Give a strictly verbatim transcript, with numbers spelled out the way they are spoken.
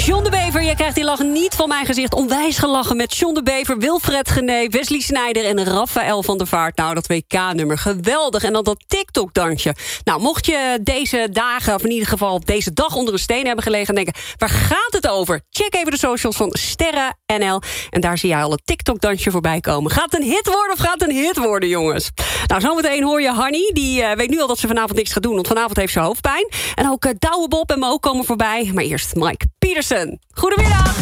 John de Bever, jij krijgt die lach niet van mijn gezicht. Onwijs gelachen met John de Bever, Wilfred Genee, Wesley Sneijder en Raphaël van der Vaart. Nou, dat W K-nummer, geweldig. En dan dat TikTok-dansje. Nou, mocht je deze dagen, of in ieder geval deze dag onder een steen hebben gelegen en denken, waar gaat het over? Check even de socials van Sterren N L. En daar zie jij al het TikTok-dansje voorbij komen. Gaat het een hit worden of gaat het een hit worden, jongens? Nou, zometeen hoor je Hanny. Die uh, weet nu al dat ze vanavond niks gaat doen, want vanavond heeft ze hoofdpijn. En ook uh, Douwe Bob en Mo komen voorbij. Maar eerst Mike Pietersen. Goedemiddag!